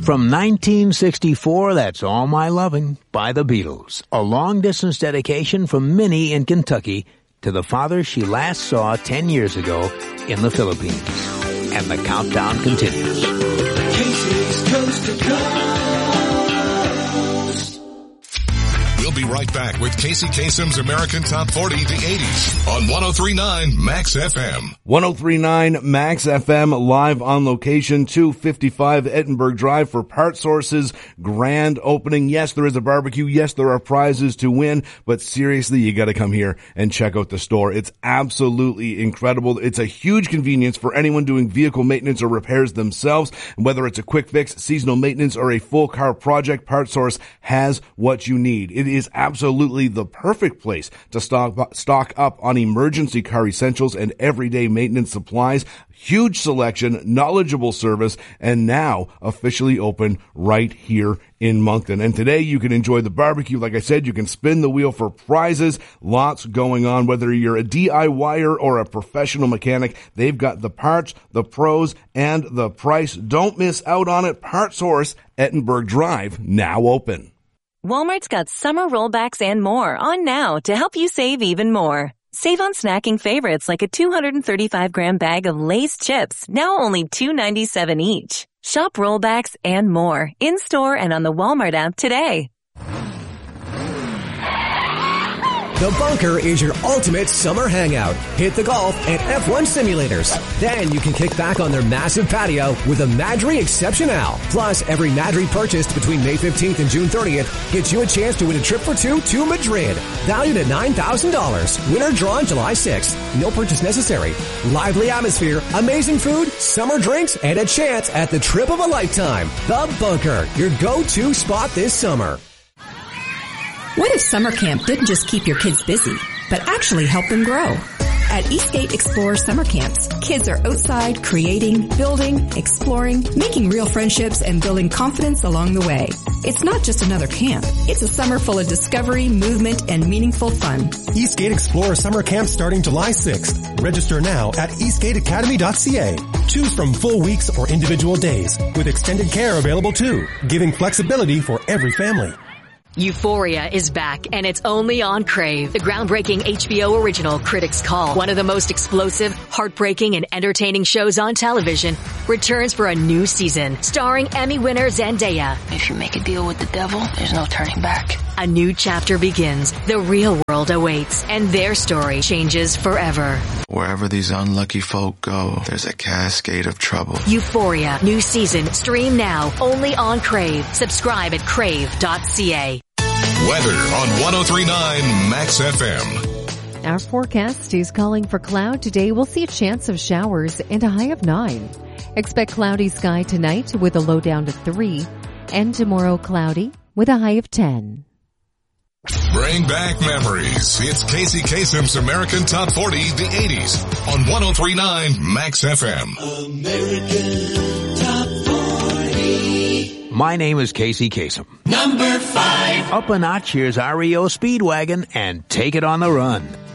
From 1964, that's All My Loving by the Beatles. A long-distance dedication from Minnie in Kentucky to the father she last saw 10 years ago in the Philippines. And the countdown continues. Casey's Coast to Coast. We'll be right back with Casey Kasem's American Top 40, the 80s on 103.9 Max FM. 103.9 Max FM, live on location, 255 Edinburgh Drive for Part Source's grand opening. Yes, there is a barbecue. Yes, there are prizes to win, but seriously, you gotta come here and check out the store. It's absolutely incredible. It's a huge convenience for anyone doing vehicle maintenance or repairs themselves. Whether it's a quick fix, seasonal maintenance, or a full car project, Part Source has what you need. It is absolutely the perfect place to stock up on emergency car essentials and everyday maintenance supplies. Huge selection, knowledgeable service, and now officially open right here in Moncton. And today you can enjoy the barbecue. Like I said, you can spin the wheel for prizes. Lots going on. Whether you're a DIYer or a professional mechanic, they've got the parts, the pros, and the price. Don't miss out on it. Part Source, Edinburgh Drive, now open. Walmart's got summer rollbacks and more on now to help you save even more. Save on snacking favorites like a 235-gram bag of Lay's chips, now only $2.97 each. Shop rollbacks and more in-store and on the Walmart app today. The Bunker is your ultimate summer hangout. Hit the golf and F1 simulators. Then you can kick back on their massive patio with a Madry Exceptional. Plus, every Madry purchased between May 15th and June 30th gets you a chance to win a trip for two to Madrid. Valued at $9,000. Winner drawn July 6th. No purchase necessary. Lively atmosphere, amazing food, summer drinks, and a chance at the trip of a lifetime. The Bunker, your go-to spot this summer. What if summer camp didn't just keep your kids busy, but actually help them grow? At Eastgate Explorer Summer Camps, kids are outside, creating, building, exploring, making real friendships, and building confidence along the way. It's not just another camp. It's a summer full of discovery, movement, and meaningful fun. Eastgate Explorer Summer Camp starting July 6th. Register now at eastgateacademy.ca. Choose from full weeks or individual days, with extended care available too, giving flexibility for every family. Euphoria is back, and it's only on Crave. The groundbreaking HBO original Critics' Call, one of the most explosive, heartbreaking, and entertaining shows on television, returns for a new season, starring Emmy winner Zendaya. If you make a deal with the devil, there's no turning back. A new chapter begins, the real world awaits, and their story changes forever. Wherever these unlucky folk go, there's a cascade of trouble. Euphoria, new season, stream now, only on Crave. Subscribe at crave.ca. Weather on 103.9 Max FM. Our forecast is calling for cloud. Today we'll see a chance of showers and a high of 9. Expect cloudy sky tonight with a low down to 3. And tomorrow cloudy with a high of 10. Bring back memories. It's Casey Kasem's American Top 40, the 80s on 103.9 Max FM. American Top 40. My name is Casey Kasem. Number 5. Up a notch, here's REO Speedwagon and Take It on the Run.